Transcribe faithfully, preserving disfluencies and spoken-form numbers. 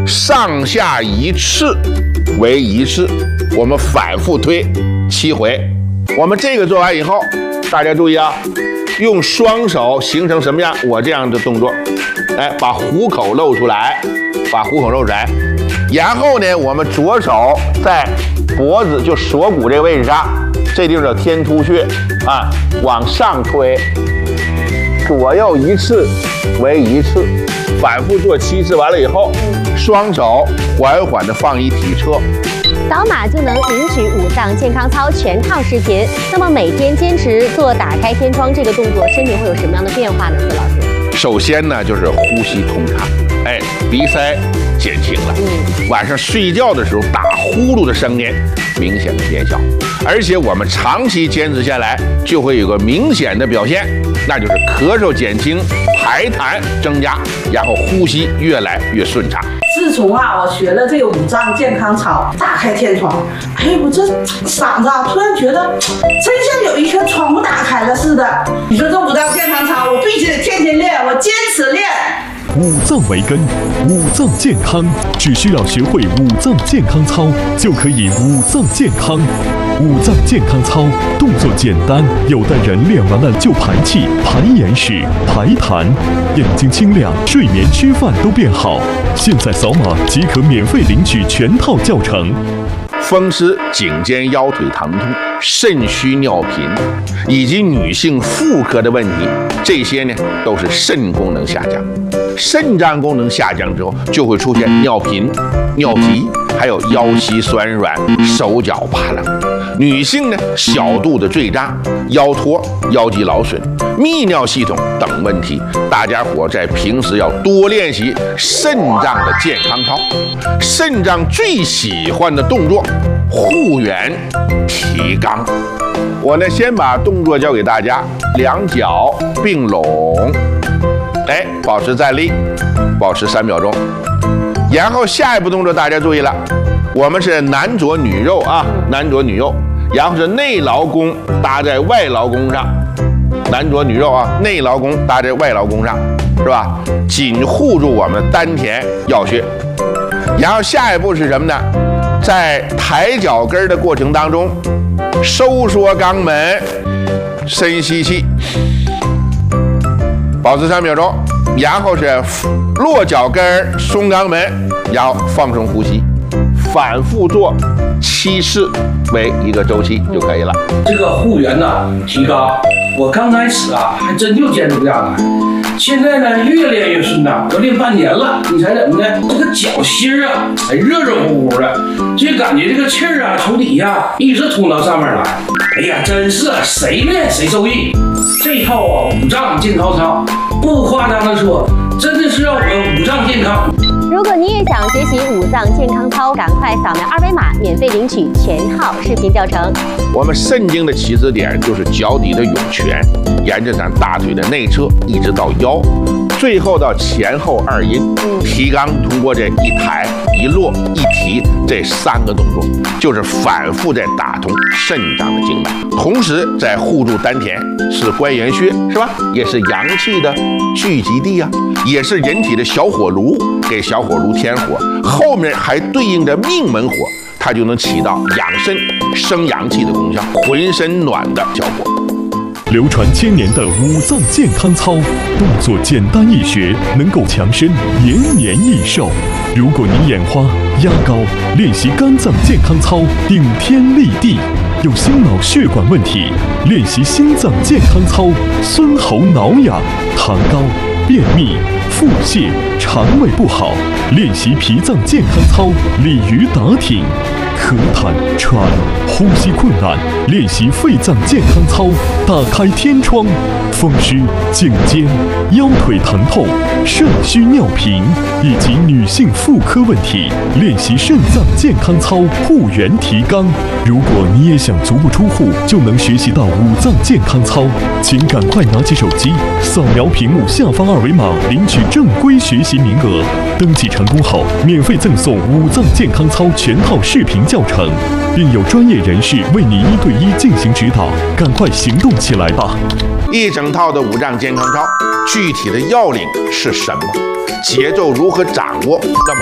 上下一次为一次，我们反复推七回。我们这个做完以后，大家注意啊，用双手形成什么样？我这样的动作，哎，把虎口露出来，把虎口露出来。然后呢，我们左手在脖子就锁骨这个位置上，这地方叫天突穴啊，往上推，左右一次为一次，反复做七次。完了以后，双手缓缓地放一体侧。 扫码就能领取五脏健康操全套视频。那么每天坚持做打开天窗这个动作，身体会有什么样的变化呢？何老师？ 首先呢，就是呼吸通畅，哎，鼻塞减轻了。嗯，晚上睡觉的时候打呼噜的声音明显的减小，而且我们长期坚持下来，就会有个明显的表现，那就是咳嗽减轻，排痰增加，然后呼吸越来越顺畅。 自从啊，我学了这个五脏健康操，打开天窗，哎，我这嗓子啊，突然觉得真像有一颗窗户打开了似的。你说这五脏健康操，我必须得天天练，我坚持练。 五脏为根，五脏健康，只需要学会五脏健康操，就可以五脏健康。五脏健康操动作简单，有的人练完了就排气、排眼屎、排痰，眼睛清亮，睡眠、吃饭都变好。现在扫码即可免费领取全套教程。 风湿、颈肩腰腿疼痛、肾虚尿频，以及女性妇科的问题，这些呢都是肾功能下降。肾脏功能下降之后，就会出现尿频、尿急，还有腰膝酸软、手脚发冷。女性呢，小肚子坠胀、腰托、腰肌劳损、泌尿系统等问题，大家伙在平时要多练习肾脏的健康操。肾脏最喜欢的动作，护圆提肛。我呢，先把动作教给大家，两脚并拢，哎，保持站立，保持三秒钟。然后下一步动作大家注意了，我们是男左女右啊，男左女右，然后是内劳宫搭在外劳宫上，男左女右啊，内劳宫搭在外劳宫上，是吧？紧护住我们丹田要穴。然后下一步是什么呢？在抬脚跟的过程当中，收缩肛门，深吸气，保持三秒钟。然后是落脚跟，松肛门，然后放松呼吸，反复做七次为一个周期就可以了。 这个护圆呢，提肛，我刚开始啊还真就坚持不下来，现在呢越练越顺当，都练半年了。你猜怎么的？这个脚心啊，还热热乎乎的，就感觉这个气儿啊从底下一直通到上面来。哎呀，真是谁练谁受益。这套啊五脏健康操，不夸张的说，真的是让我们五脏健康。 如果你也想学习五脏健康操，赶快扫描二维码，免费领取全套视频教程。 我们肾经的起始点就是脚底的涌泉，沿着咱大腿的内侧一直到腰，最后到前后二阴。提肛通过这一抬、一落、一提这三个动作，就是反复在打通肾脏的经脉，同时在护住丹田，是关元穴，是吧？也是阳气的聚集地啊，也是人体的小火炉，给小火炉添火，后面还对应着命门火，它就能起到养肾、生阳气的功效，浑身暖的效果。 流传千年的五脏健康操，动作简单易学，能够强身延年益寿。如果你眼花、压高，练习肝脏健康操顶天立地；有心脑血管问题，练习心脏健康操孙喉挠痒；痰高、便秘、腹泻、肠胃不好，练习脾脏健康操鲤鱼打挺；咳痰、喘、呼吸困难，练习肺脏健康操打开天窗；风湿、颈肩、腰腿疼痛、肾虚尿频以及女性妇科问题，练习肾脏健康操护圆提肛。如果你也想足不出户就能学习到五脏健康操，请赶快拿起手机扫描屏幕下方二维码，领取正规学习名额。登记成功后，免费赠送五脏健康操全套视频教程，并有专业人士为你一对一进行指导。赶快行动起来吧！ 一整套的五脏健康操，具体的要领是什么？节奏如何掌握？那么